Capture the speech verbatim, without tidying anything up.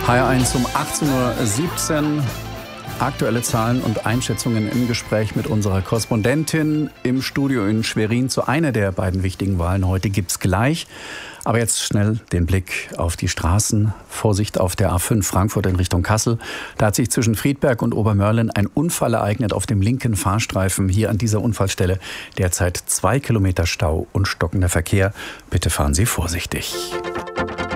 H R eins um achtzehn Uhr siebzehn. Aktuelle Zahlen und Einschätzungen im Gespräch mit unserer Korrespondentin im Studio in Schwerin zu einer der beiden wichtigen Wahlen. Heute gibt's gleich. Aber jetzt schnell den Blick auf die Straßen. Vorsicht auf der A fünf Frankfurt in Richtung Kassel. Da hat sich zwischen Friedberg und Obermörlen ein Unfall ereignet auf dem linken Fahrstreifen. Hier an dieser Unfallstelle derzeit zwei Kilometer Stau und stockender Verkehr. Bitte fahren Sie vorsichtig.